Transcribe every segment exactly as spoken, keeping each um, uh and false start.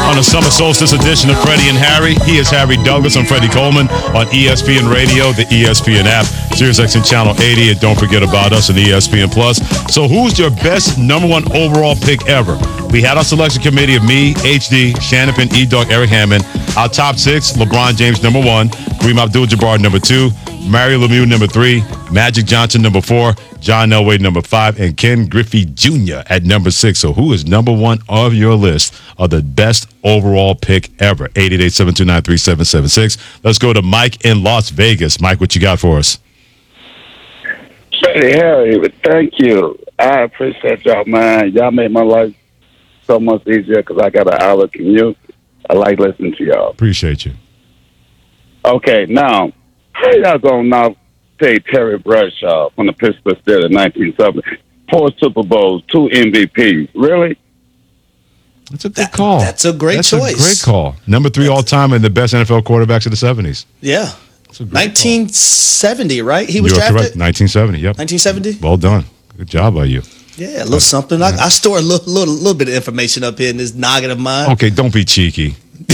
on the summer solstice edition of Freddie and Harry. He is Harry Douglas. I'm Freddie Coleman on E S P N Radio, the E S P N app, SiriusXM Channel eighty, and don't forget about us on E S P N Plus. So who's your best number one overall pick ever? We had our selection committee of me, H D, Shannon Penn, E-Dog, Eric Hammond. Our top six, LeBron James, number one. Kareem Abdul-Jabbar, number two. Mario Lemieux, number three. Magic Johnson, number four. John Elway, number five. And Ken Griffey Junior at number six. So who is number one of your list of the best overall pick ever? eight eight eight, seven two nine, three seven seven six. Let's go to Mike in Las Vegas. Mike, what you got for us? Freddie, Harry, thank you. I appreciate y'all, man. Y'all made my life so much easier because I got an hour commute. I like listening to y'all. Appreciate you. Okay, now, how y'all gonna now say Terry Bradshaw from the Pittsburgh Steelers in nineteen seventy? Four Super Bowls, two M V Ps. Really? That's a good That- call. that's a great that's choice. A great call. Number three all time and the best N F L quarterbacks of the seventies. Yeah. That's a great nineteen seventy, right? He call. was You are drafted? correct. nineteen seventy, yep. nineteen seventy? Well done. Good job by you. Yeah, a little something. I, I store a little, little, little bit of information up here in this noggin of mine. Okay, don't be cheeky.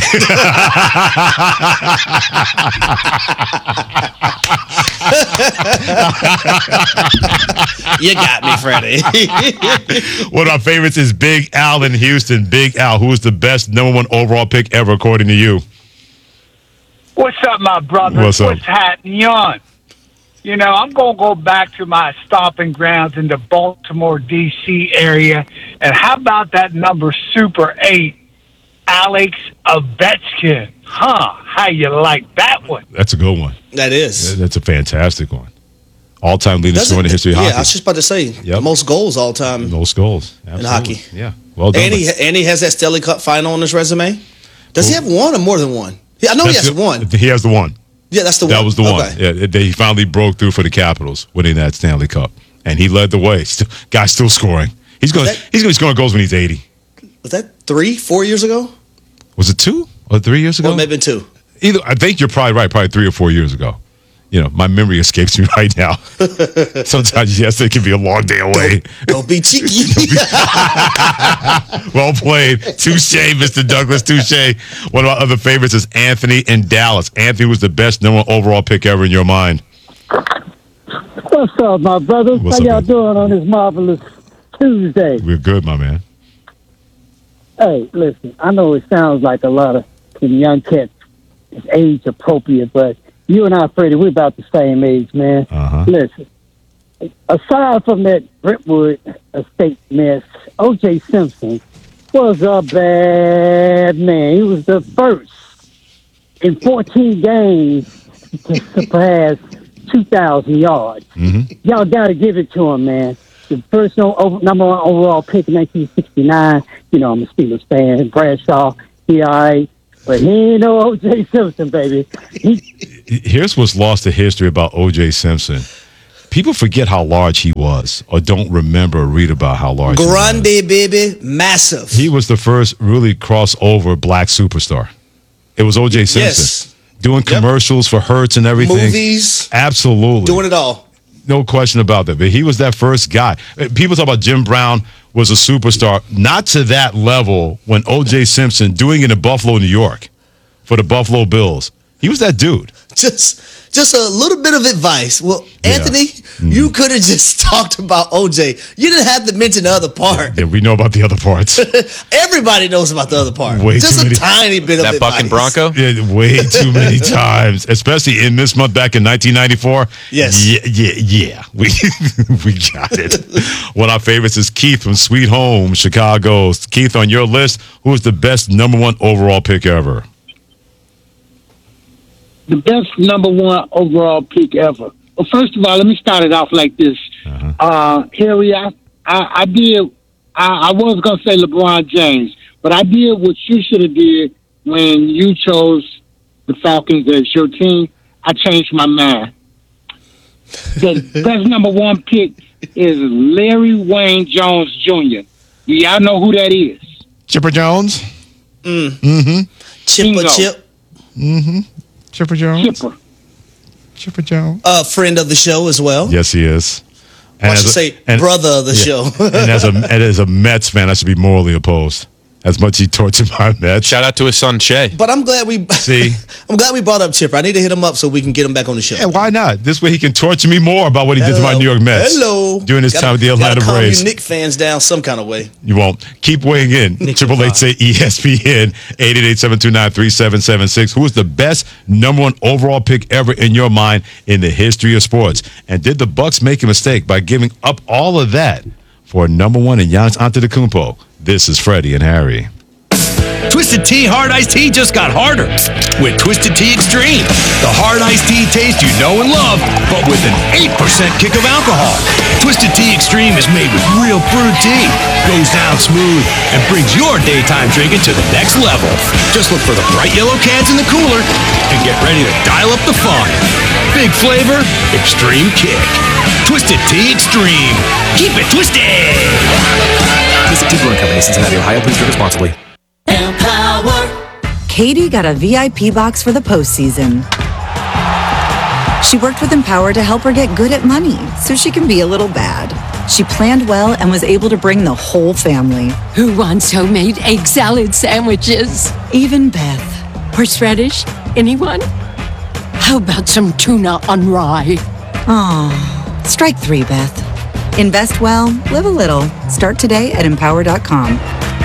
You got me, Freddie. One of my favorites is Big Al in Houston. Big Al, who is the best number one overall pick ever, according to you? What's up, my brother? What's up? happening on? You know, I'm going to go back to my stomping grounds in the Baltimore, D C area. And how about that number Super eight, Alex Ovechkin? Huh? How you like that one? That's a good one. That is. That's a fantastic one. All-time leading Doesn't- scorer in the history of yeah, hockey. I was just about to say, Yep. most goals all time. Most goals. In Absolutely. hockey. Yeah. Well done. And he, and he has that Stanley Cup final on his resume. Does he have one or more than one? Yeah, I know he That's has the- one. He has the one. Yeah, that's the one. That was the one. Okay. Yeah, they finally broke through for the Capitals, winning that Stanley Cup, and he led the way. Still, guy's still scoring. He's going. that- He's going to be scoring goals when he's eighty. Was that three, four years ago? Was it two or three years ago? Well, maybe two. Either. I think you're probably right. Probably three or four years ago. You know, my memory escapes me right now. Sometimes, yes, it can be a long day away. Don't be cheeky. Well played. Touche, Mister Douglas. Touche. One of my other favorites is Anthony in Dallas. Anthony was the best number one overall pick ever in your mind. What's up, my brothers? What's How up, y'all man? doing on this marvelous Tuesday? We're good, my man. Hey, listen, I know it sounds like a lot of to the young cats is age appropriate, but you and I, Freddie, we're about the same age, man. Uh-huh. Listen, aside from that Brentwood estate mess, O J Simpson was a bad man. He was the first in fourteen games to surpass two thousand yards. Mm-hmm. Y'all got to give it to him, man. The first no, over, number one overall pick in nineteen sixty-nine. You know, I'm a Steelers fan. Bradshaw, he all right. But he ain't no O J Simpson, baby. He, Here's what's lost to history about O J Simpson. People forget how large he was or don't remember or read about how large Grande, he was. baby. Massive. He was the first really crossover black superstar. It was O J Simpson. Yes. Doing commercials for Hertz and everything. Movies. Absolutely. Doing it all. No question about that. But he was that first guy. People talk about Jim Brown was a superstar. Not to that level when O J Simpson doing it in Buffalo, New York for the Buffalo Bills. He was that dude. Just just a little bit of advice. Well, Yeah. Anthony, Mm. you could have just talked about O J. You didn't have to mention the other part. Yeah, we know about the other parts. Everybody knows about the other part. Way just too a many- tiny bit of That advice. Buck and Bronco? Yeah, way too many times, especially in this month back in nineteen ninety-four. Yes. Yeah, yeah, yeah. We we got it. One of our favorites is Keith from Sweet Home, Chicago. Keith, on your list, who is the best number one overall pick ever? The best number one overall pick ever. Well, first of all, let me start it off like this. Uh-huh. Uh, Harry, I, I, I did, I, I was going to say LeBron James, but I did what you should have did when you chose the Falcons as your team. I changed my mind. The best number one pick is Larry Wayne Jones Junior Do y'all know who that is? Chipper Jones? Mm. Mm-hmm. Chipper Bingo. Chip, Mm-hmm. Chipper Jones? Chipper. Chipper Jones. a friend of the show as well. Yes, he is. And I as should a- say and- brother of the yeah. show. and as a and as a Mets fan, I should be morally opposed. as much as he tortured my Mets. Shout out to his son, Shea. But I'm glad we See? I'm glad we brought up Chipper. I need to hit him up so we can get him back on the show. Yeah, why not? This way he can torture me more about what he Hello. did to my New York Mets. Hello. During his Gotta- time with the Atlanta gotta calm Braves. you Nick fans down some kind of way. You won't. Keep weighing in. Triple eight say E S P N eight eight eight, seven two nine, three seven seven six. Who is the best number one overall pick ever in your mind in the history of sports? And did the Bucks make a mistake by giving up all of that for number one in Giannis Antetokounmpo? This is Freddie and Harry. Twisted Tea Hard Iced Tea just got harder with Twisted Tea Extreme. The hard iced tea taste you know and love, but with an eight percent kick of alcohol. Twisted Tea Extreme is made with real brewed tea, goes down smooth, and brings your daytime drinking to the next level. Just look for the bright yellow cans in the cooler and get ready to dial up the fun. Big flavor, extreme kick. Twisted Tea Extreme. Keep it twisted! Visit Tea Brewing Company, Cincinnati, Ohio. Please drink responsibly. Katie got a V I P box for the postseason. She worked with Empower to help her get good at money so she can be a little bad. She planned well and was able to bring the whole family. Who wants homemade egg salad sandwiches? Even Beth. Horseradish? Anyone? How about some tuna on rye? Aw, strike three, Beth. Invest well, live a little. Start today at empower dot com.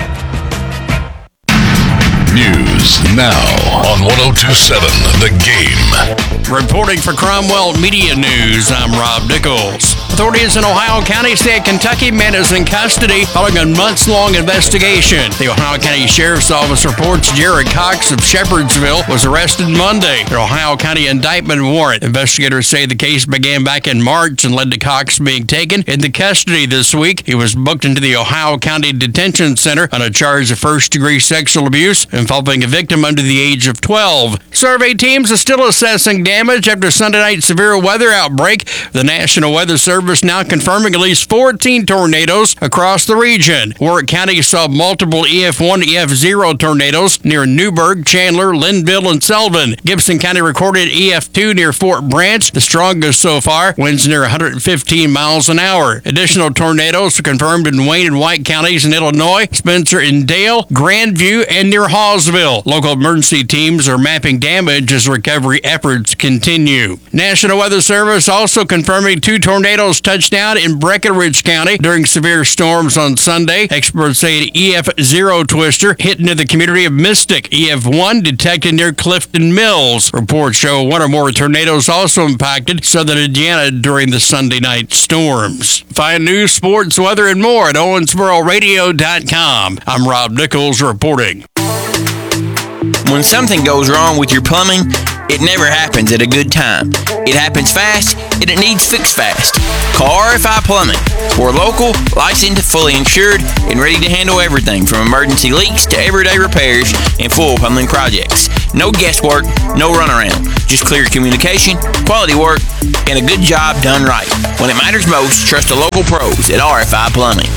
News now on one oh two point seven The Game. Reporting for Cromwell Media News, I'm Rob Nichols. Authorities in Ohio County say a Kentucky man is in custody following a months-long investigation. The Ohio County Sheriff's Office reports Jared Cox of Shepherdsville was arrested Monday. An Ohio County indictment warrant. Investigators say the case began back in March and led to Cox being taken into custody this week. He was booked into the Ohio County Detention Center on a charge of first-degree sexual abuse involving a victim under the age of twelve. Survey teams are still assessing damage after Sunday night's severe weather outbreak. The National Weather Service now confirming at least fourteen tornadoes across the region. Warwick County saw multiple E F one, E F zero tornadoes near Newburgh, Chandler, Linville, and Selvin. Gibson County recorded E F two near Fort Branch, the strongest so far, winds near one hundred fifteen miles an hour. Additional tornadoes were confirmed in Wayne and White counties in Illinois, Spencer and Dale, Grandview, and near Hawesville. Local emergency teams are mapping damage as recovery efforts continue. National Weather Service also confirming two tornadoes touched down in Breckinridge County during severe storms on Sunday. Experts say an E F zero twister hit into the community of Mystic. E F one detected near Clifton Mills. Reports show one or more tornadoes also impacted southern Indiana during the Sunday night storms. Find news, sports, weather, and more at owensboro radio dot com. I'm Rob Nichols reporting. When something goes wrong with your plumbing, it never happens at a good time. It happens fast, and it needs fixed fast. Call R F I Plumbing. We're local, licensed, fully insured, and ready to handle everything from emergency leaks to everyday repairs and full plumbing projects. No guesswork, no runaround. Just clear communication, quality work, and a good job done right. When it matters most, trust the local pros at R F I Plumbing.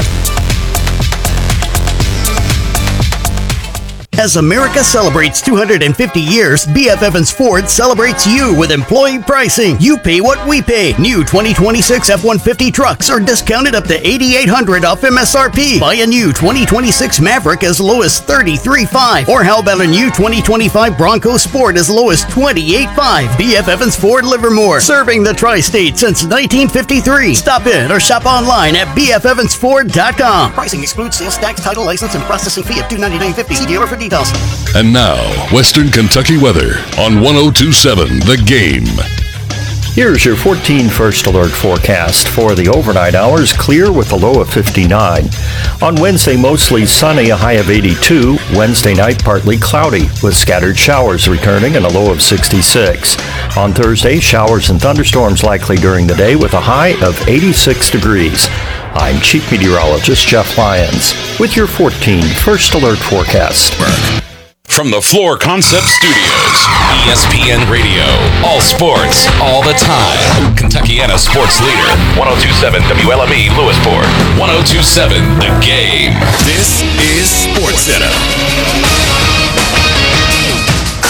As America celebrates two hundred fifty years, B F Evans Ford celebrates you with employee pricing. You pay what we pay. New twenty twenty-six F one fifty trucks are discounted up to eighty-eight hundred dollars off M S R P. Buy a new twenty twenty-six Maverick as low as thirty-three thousand five hundred dollars. Or how about a new twenty twenty-five Bronco Sport as low as twenty-eight thousand five hundred dollars. B F Evans Ford Livermore, serving the tri-state since nineteen fifty-three. Stop in or shop online at b f evans ford dot com. Pricing excludes sales tax, title, license, and processing fee of two hundred ninety-nine dollars and fifty cents. See dealer for details. And now, Western Kentucky weather on one oh two point seven The Game. Here's your fourteen First Alert forecast. For the overnight hours, clear with a low of fifty-nine. On Wednesday, mostly sunny, a high of eighty-two. Wednesday night, partly cloudy, with scattered showers returning and a low of sixty-six. On Thursday, showers and thunderstorms likely during the day with a high of eighty-six degrees. I'm Chief Meteorologist Jeff Lyons with your fourteen First Alert forecast. From the Floor Concept Studios, E S P N Radio. All sports, all the time. Kentuckiana sports leader. one oh two point seven W L M E Lewisport. one oh two point seven The Game. This is SportsCenter.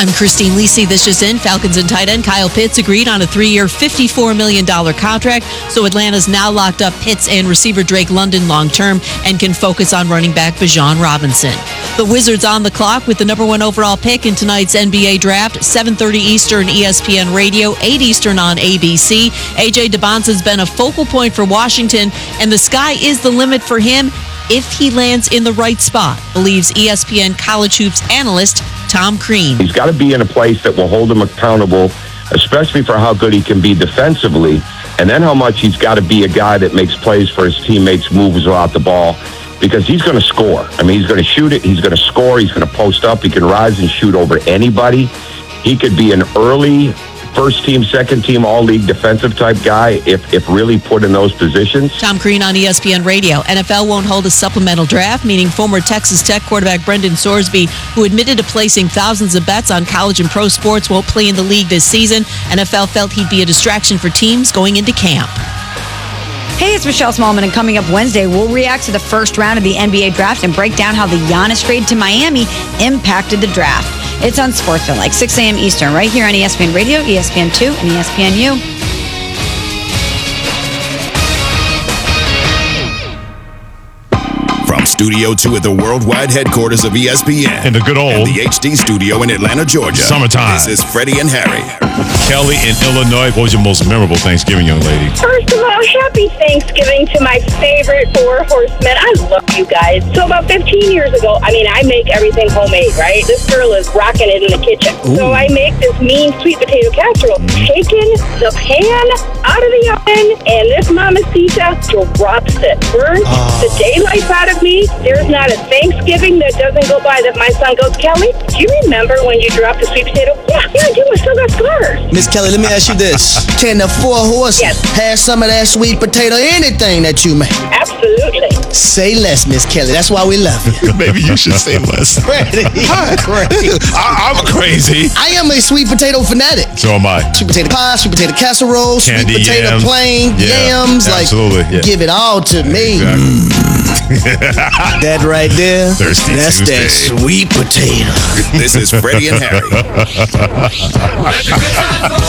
I'm Christine Lisi. This just in. Falcons and tight end Kyle Pitts agreed on a three-year, fifty-four million dollars contract, so Atlanta's now locked up Pitts and receiver Drake London long-term and can focus on running back Bijan Robinson. The Wizards on the clock with the number one overall pick in tonight's N B A draft, seven thirty Eastern, E S P N Radio, eight Eastern on A B C. A J DeBonsa's been a focal point for Washington, and the sky is the limit for him if he lands in the right spot, believes E S P N College Hoops analyst Tom Crean. He's got to be in a place that will hold him accountable, especially for how good he can be defensively, and then how much he's got to be a guy that makes plays for his teammates, moves without the ball, because he's going to score. I mean, he's going to shoot it, he's going to score, he's going to post up, he can rise and shoot over anybody. He could be an early first team, second team, all league defensive type guy if, if really put in those positions. Tom Crean on E S P N Radio. N F L won't hold a supplemental draft, meaning former Texas Tech quarterback Brendan Sorsby, who admitted to placing thousands of bets on college and pro sports, won't play in the league this season. N F L felt he'd be a distraction for teams going into camp. Hey, it's Michelle Smallman, and coming up Wednesday, we'll react to the first round of the N B A draft and break down how the Giannis trade to Miami impacted the draft. It's on Sportsville, like six a.m. Eastern, right here on E S P N Radio, E S P N two, and E S P N U. From Studio two at the worldwide headquarters of E S P N. In the good old. And the H D studio in Atlanta, Georgia. Summertime. This is Freddie and Harry. Kelly in Illinois, what was your most memorable Thanksgiving, young lady? First of all, happy Thanksgiving to my favorite four horsemen. I love you guys. So about fifteen years ago, I mean, I make everything homemade, right? This girl is rocking it in the kitchen. Ooh. So I make this mean sweet potato casserole. Taking the pan out of the oven, and this mamacita drops it. Burns uh. the daylights out of me. There's not a Thanksgiving that doesn't go by that my son goes, Kelly, do you remember when you dropped the sweet potato? Yeah, yeah, I do. I still got scars. Miss Kelly, let me ask you this. Can the four horses yes. have some of that sweet potato, anything that you make? Absolutely. Say less, Miss Kelly. That's why we love you. Maybe you should say less. Freddie, I'm crazy. I, I'm crazy. I am a sweet potato fanatic. So am I. Sweet potato pie, sweet potato casserole, Candy sweet potato yams. plain, Yeah, yams. absolutely. Like, Yeah. give it all to me. That right there, Thirsty that's Tuesday. that sweet potato. This is Freddie and Harry.